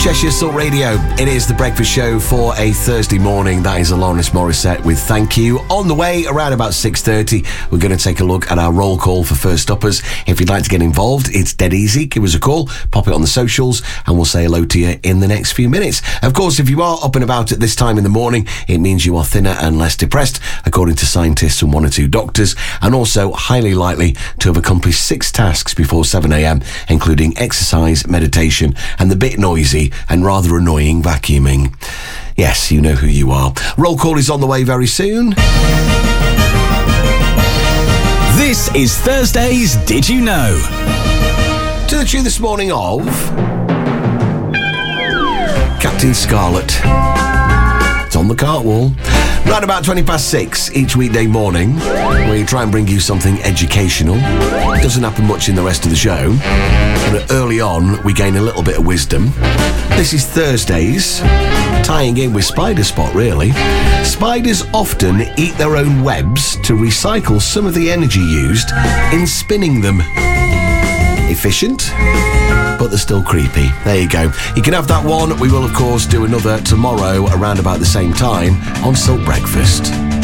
Cheshire Salt Radio. It is the breakfast show for a Thursday morning. That is Alanis Morissette with Thank You. On the way, around about 6:30, we're going to take a look at our roll call for First Uppers. If you'd like to get involved, it's dead easy. Give us a call, pop it on the socials, and we'll say hello to you in the next few minutes. Of course, if you are up and about at this time in the morning, it means you are thinner and less depressed, according to scientists and 1 or 2 doctors, and also highly likely to have accomplished 6 tasks before 7 a.m, including exercise, meditation, and the bit noisy and rather annoying vacuuming. Yes, you know who you are. Roll call is on the way very soon. This is Thursday's Did You Know? To the tune this morning of Captain Scarlet. It's on the cartwheel. Right about 6:20 each weekday morning, we try and bring you something educational. It doesn't happen much in the rest of the show, but early on we gain a little bit of wisdom. This is Thursdays, tying in with Spider Spot really. Spiders often eat their own webs to recycle some of the energy used in spinning them. Efficient, but they're still creepy. There you go. You can have that one. We will, of course, do another tomorrow around about the same time on Salt Breakfast.